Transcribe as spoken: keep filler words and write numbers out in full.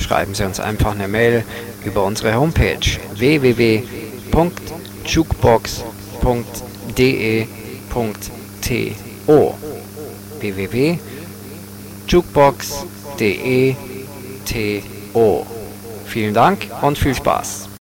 schreiben Sie uns einfach eine Mail über unsere Homepage w w w punkt jukebox punkt d e punkt t o w w w punkt jukebox punkt d e punkt t o. Vielen Dank und viel Spaß.